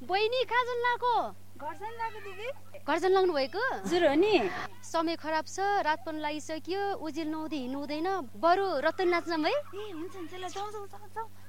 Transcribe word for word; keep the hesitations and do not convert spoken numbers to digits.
बहिनी कहाँ जान लाग्यो? घर जान लाग्यो दिदी। घर जान लाग्नु भएको? हजुर हो नि। समय खराब छ, रात पनि लागिसक्यो, उजिल नहुँदै हिँड्नु हुँदैन। बरु रतन नाच्न है? ए हुन्छ हुन्छ ल जाऊ जाऊ जाऊ जाऊ।